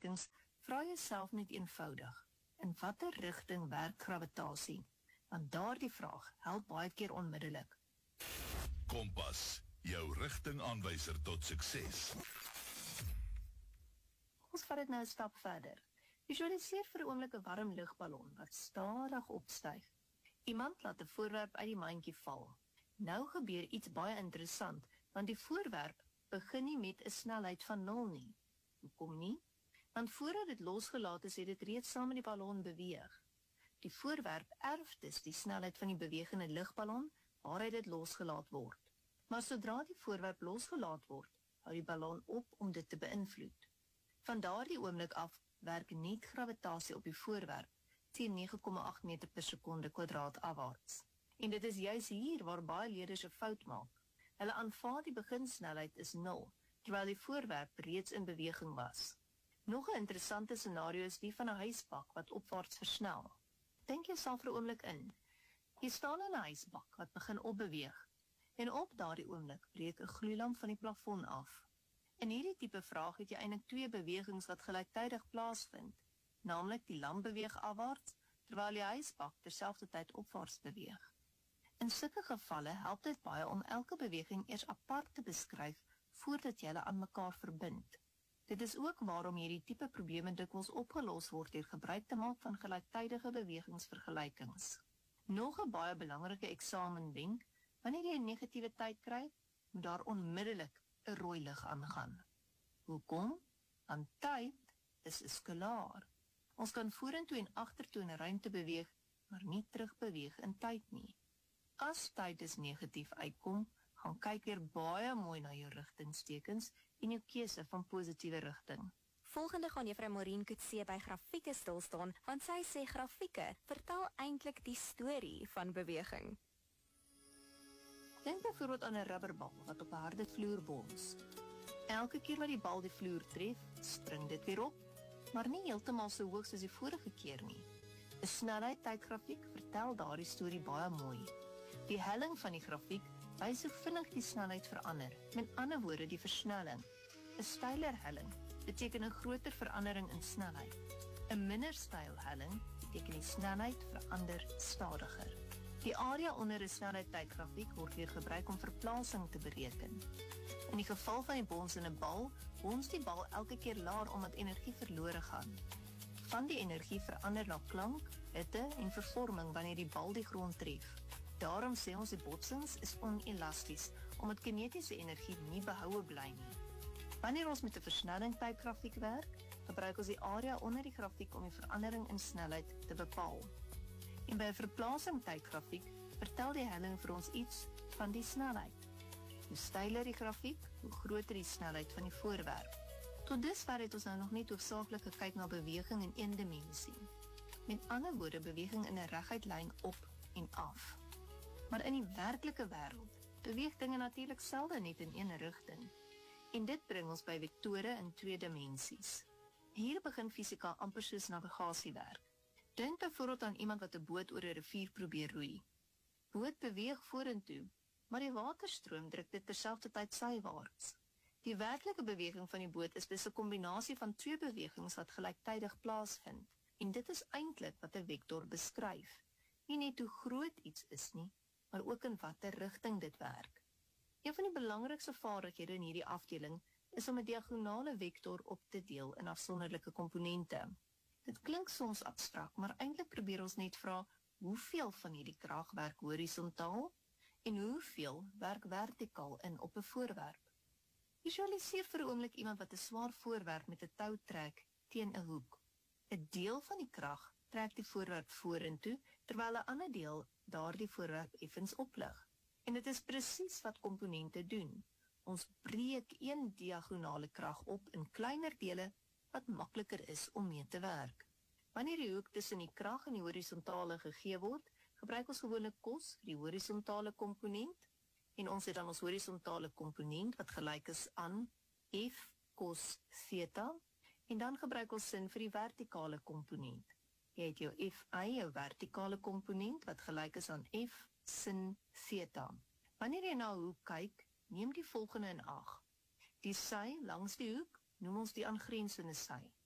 bewegings, vra jouself net eenvoudig, in watter rigting werk gravitasie? Want daardie vraag help baie keer onmiddellik. Kompas, jou rigtingaanwyser tot sukses. Ons vat dit nou 'n stap verder. Visualiseer vir 'n oomblik 'n warm lugballon wat stadig opstyg. Iemand laat 'n voorwerp uit die mandjie val. Nou gebeur iets baie interessant, want die voorwerp begin nie met 'n snelheid van 0 nie. Hoekom nie? Want voordat dit losgelaat is, het dit reeds saam met die ballon beweeg. Die voorwerp erf dus die snelheid van die bewegende lugballon waaruit dit losgelaat word. Maar sodra die voorwerp losgelaat word, hou die ballon op om dit te beïnvloed. Van daardie oomblik af werk net gravitasie op die voorwerp teen 9,8 meter per sekonde kwadraat afwaarts. En dit is juis hier waar baie leerders 'n fout maak. Hulle aanvaar die beginsnelheid is 0, terwyl die voorwerp reeds in beweging was. Nog 'n interessante scenario is die van 'n huisbak wat opwaarts versnel. Dink jouself vir 'n oomblik in. Jy staan in 'n huisbak wat begin opbeweeg, en op daardie oomblik breek 'n gloeilamp van die plafon af. In hierdie tipe vraag het jy eintlik twee bewegings wat gelyktydig plaasvind, naamlik die lamp beweeg afwaarts, terwyl die huisbak terselfdertyd opwaarts beweeg. In sulke gevalle help dit baie om elke beweging eers apart te beskryf voordat jy hulle aan mekaar verbind. Dit is ook waarom hierdie tipe probleme dikwels opgelos word deur gebruik te maak van gelyktydige bewegingsvergelykings. Nog 'n baie belangrike eksamenwenk, wanneer jy 'n negatiewe tyd kry, moet daar onmiddellik 'n rooi lig aangaan. Hoekom? Want tyd is 'n skalaar. Ons kan vorentoe en agtertoe in 'n ruimte beweeg, maar nie terugbeweeg in tyd nie. As tyd dus negatief uitkom, gaan kyk weer baie mooi na jou rigtingstekens en jou keuse van positiewe rigting. Volgende gaan juffrou Maureen Coetzee by grafieke stil staan, want sy sê grafieke vertel eintlik die storie van beweging. Dink byvoorbeeld aan 'n rubberbal wat op 'n harde vloer bons. Elke keer wat die bal die vloer tref, spring dit weer op, maar nie heeltemal so hoog soos die vorige keer nie. 'n Snelheidtydgrafiek vertel daardie storie baie mooi. Die helling van die grafiek wys hoe vinnig die snelheid verander, met ander woorde die versnelling. 'n Steiler helling beteken 'n groter verandering in snelheid. 'n Minder steil helling beteken die snelheid verander stadiger. Die area onder 'n snelheidtydgrafiek word weer gebruik om verplasing te bereken. In die geval van die bons in 'n bal, bons die bal elke keer laer omdat energie verlore gaan. Van die energie verander na klank, hitte en vervorming wanneer die bal die grond tref. Daarom sê ons die botsings is onelasties, omdat kinetiese energie nie behoue bly nie. Wanneer ons met 'n versnellingtydgrafiek werk, gebruik ons die area onder die grafiek om die verandering in snelheid te bepaal. En by 'n verplasingtydgrafiek vertel die helling vir ons iets van die snelheid. Hoe steiler die grafiek, hoe groter die snelheid van die voorwerp. Tot dusver het ons nou nog net hoofsaaklik gekyk na beweging in een dimensie. Met ander woorde, beweging in 'n reguit lyn op en af. Maar in die werklike wêreld beweeg dinge natuurlik selde net in een rigting. En dit bring ons by vektore in twee dimensies. Hier begin fisika amper soos navigasie werk. Dink byvoorbeeld aan iemand wat 'n boot oor 'n rivier probeer roei. Boot beweeg vorentoe, maar die waterstroom druk dit terselfdertyd sywaarts. Die werklike beweging van die boot is dus 'n kombinasie van twee bewegings wat gelyktydig plaasvind. En dit is eintlik wat 'n vektor beskryf. Nie net hoe groot iets is nie, maar ook in watter rigting dit werk. Een van die belangrikste vaardighede in hierdie afdeling is om 'n diagonale vektor op te deel in afsonderlike komponente. Dit klink soms abstrakt, maar eintlik probeer ons net vra hoeveel van hierdie krag werk horisontaal en hoeveel werk vertikaal in op 'n voorwerp. Visualiseer vir 'n oomblik iemand wat 'n swaar voorwerp met 'n tou trek teen 'n hoek. 'n Deel van die krag trek die voorwerp vorentoe, terwyl 'n ander deel daardie voorwerp effens oplig. En dit is presies wat komponente doen. Ons breek een diagonale krag op in kleiner dele wat makliker is om mee te werk. Wanneer die hoek tussen die krag en die horisontale gegee word, gebruik ons gewoonlik cos vir die horisontale komponent, en ons het dan ons horisontale komponent wat gelyk is aan F cos theta, en dan gebruik ons sin vir die vertikale komponent. Jy het jou Fi, jou vertikale komponent, wat gelyk is aan F sin theta. Wanneer jy na 'n hoek kyk, neem die volgende in ag. Die sy langs die hoek noem ons die aangrensende sy.